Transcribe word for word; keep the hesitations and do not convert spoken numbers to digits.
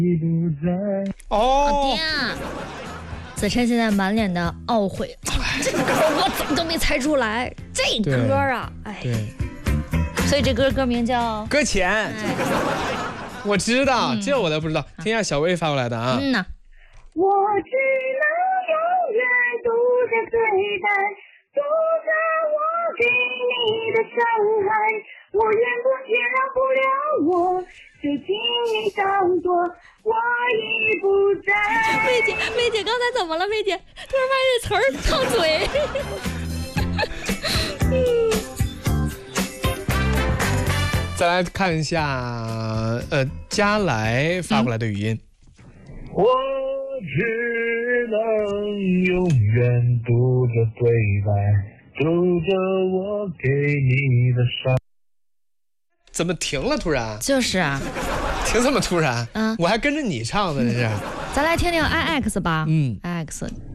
哦，天啊！子琛现在满脸的懊悔，这个歌我怎么都没猜出来，这歌啊，哎， 对， 所以这歌歌名叫 《搁浅》。 哎， 我知道，这我都不知道。听一下小薇发过来的啊。 嗯呐。 我只能永远读着对白，读着我给你的伤害，我演不见不了我，就请你当作我已不在。 薇姐，薇姐刚才怎么了？薇姐突然把这词儿烫嘴。 再来看一下，呃，佳来发过来的语音。 嗯、我只能永远读着对白，读着我给你的伤。 怎么停了？突然？ 就是啊， 停这么突然？ 嗯， 我还跟着你唱的，这是。 咱来听听 I X 吧。 嗯 ，I X。